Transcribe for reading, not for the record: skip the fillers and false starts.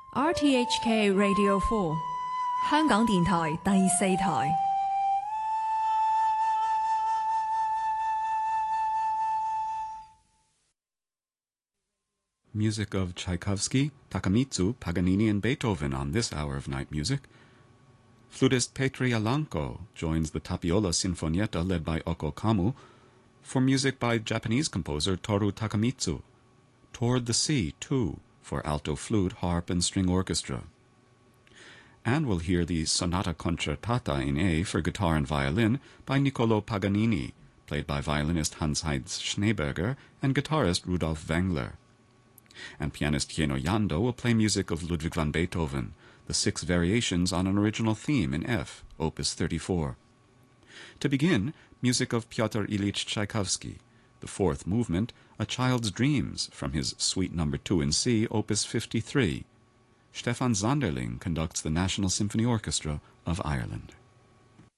RTHK Radio 4香港電台第四台 Music of Tchaikovsky, Takemitsu, Paganini, and Beethoven on this hour of night music. Flutist Petri Alanko joins the Tapiola Sinfonietta led by Oko Kamu for music by Japanese composer Toru Takemitsu. Toward the Sea, too, for alto flute, harp, and string orchestra. And we'll hear the Sonata Concertata in A for guitar and violin by Niccolò Paganini, played by violinist Hans-Heinz Schneeberger and guitarist Rudolf Wengler. And pianist Jeno Jando will play music of Ludwig van Beethoven, the 6 variations on an original theme in F, Opus 34. To begin, music of Pyotr Ilyich Tchaikovsky, the 4th movement, A Child's Dreams, from his Suite No. 2 in C, Opus 53. Stefan Zonderling conducts the National Symphony Orchestra of Ireland.